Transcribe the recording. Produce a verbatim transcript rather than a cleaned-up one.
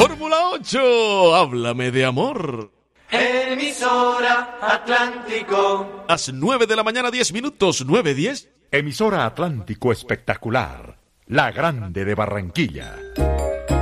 Fórmula ocho, háblame de amor. Emisora Atlántico. Las nueve de la mañana, diez minutos, nueve diez. Emisora Atlántico Espectacular, la grande de Barranquilla.